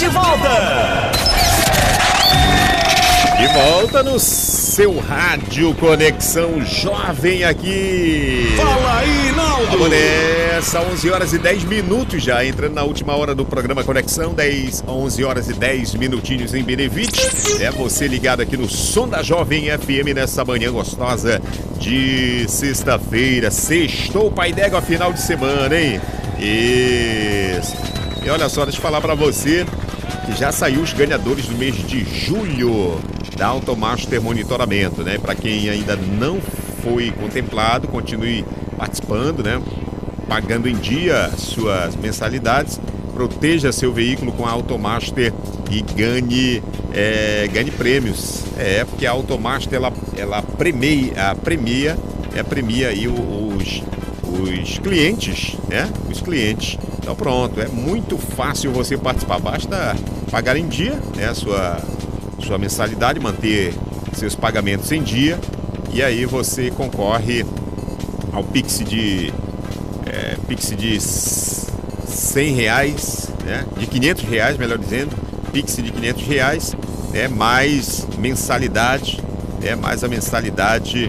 de volta! De volta no seu rádio Conexão Jovem aqui. Fala aí, Naldo! Vamos nessa, 11 horas e 10 minutos já, entrando na última hora do programa Conexão, 11 horas e 10 minutinhos em Benevite. É você ligado aqui no Som da Jovem FM nessa manhã gostosa de sexta-feira. Sextou, pai d'égua, final de semana, hein? Isso. E olha só, deixa eu falar pra você que já saiu os ganhadores do mês de julho da Automaster Monitoramento, né? Para quem ainda não foi contemplado, continue participando, né? Pagando em dia suas mensalidades, proteja seu veículo com a Automaster e ganhe prêmios. Porque a Automaster ela premia aí os clientes, né? Os clientes. Então pronto, é muito fácil você participar, basta pagar em dia, né, a sua mensalidade, manter seus pagamentos em dia, e aí você concorre ao Pix de R$100, né, de R$500, melhor dizendo, Pix de R$500, né, mais mensalidade, né, mais a mensalidade,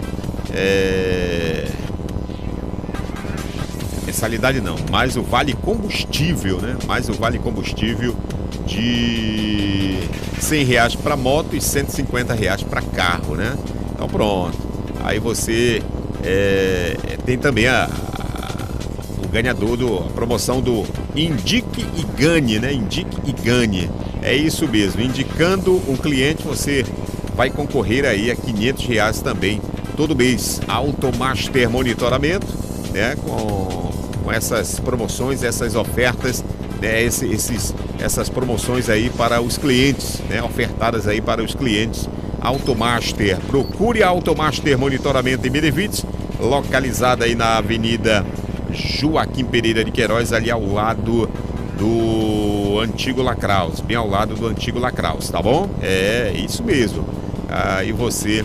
mensalidade não, mais o vale combustível, né? Mais o vale combustível de R$100 para moto e R$150 para carro, né? Então pronto. Aí você tem também o ganhador a promoção do Indique e Ganhe, né? Indique e Ganhe. É isso mesmo. Indicando um cliente, você vai concorrer aí a R$500 também todo mês. Automaster Monitoramento, né? Com essas promoções, essas ofertas, né, essas promoções aí para os clientes, né, ofertadas aí para os clientes. Automaster, procure a Automaster Monitoramento em Benevite, localizada aí na Avenida Joaquim Pereira de Queiroz, ali ao lado do Antigo Lacraus, bem ao lado do Antigo Lacraus, tá bom? É isso mesmo. Aí você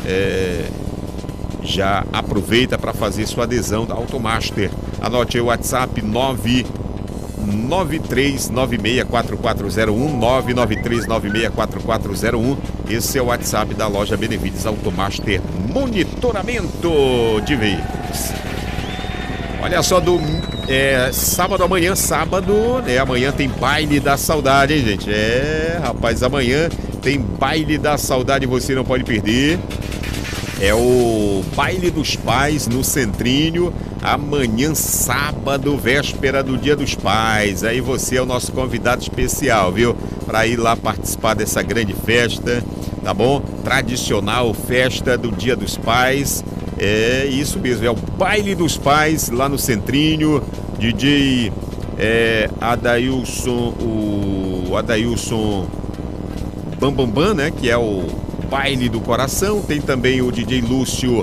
já aproveita para fazer sua adesão da Automaster. Anote aí o WhatsApp 993964401, 993964401. Esse é o WhatsApp da loja Benevides Automaster Monitoramento de Veículos. Olha só, sábado, amanhã, amanhã tem baile da saudade, hein, gente? Rapaz, amanhã tem baile da saudade, você não pode perder. É o Baile dos Pais no Centrinho, amanhã sábado, véspera do Dia dos Pais. Aí você é o nosso convidado especial, viu? Para ir lá participar dessa grande festa, tá bom? Tradicional festa do Dia dos Pais. É isso mesmo, é o Baile dos Pais lá no Centrinho. DJ Adailson Bambambam, né? Que é o Baile do Coração. Tem também o DJ Lúcio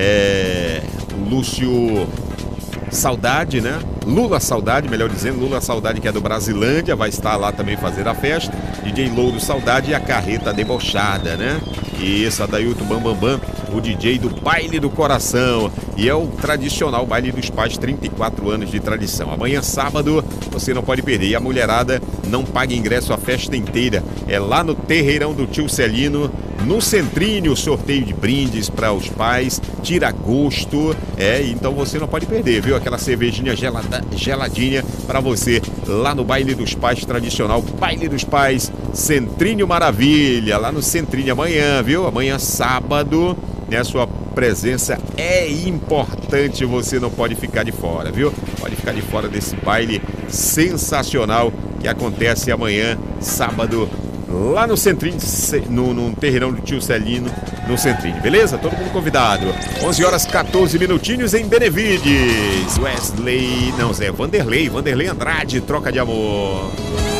Saudade, né? Lula Saudade, melhor dizendo, Lula Saudade, que é do Brasilândia, vai estar lá também fazendo a festa. DJ Louro Saudade e a Carreta Debochada, né? Isso, Adailton Bambambam, o DJ do Baile do Coração. E é o tradicional Baile dos Pais, 34 anos de tradição. Amanhã, sábado, você não pode perder. E a mulherada não paga ingresso a festa inteira. É lá no Terreirão do Tio Celino, no Centrinho, sorteio de brindes para os pais, tira gosto, então você não pode perder, viu? Aquela cervejinha geladinha para você lá no Baile dos Pais, tradicional Baile dos Pais, Centrinho Maravilha, lá no Centrinho amanhã, viu? Amanhã sábado, né? Sua presença é importante, você não pode ficar de fora, viu? Pode ficar de fora desse baile sensacional que acontece amanhã, sábado, lá no Centrinho, no Terreirão do Tio Celino, no Centrinho, beleza? Todo mundo convidado. 11 horas 14 minutinhos em Benevides. Vanderlei Andrade, Troca de Amor.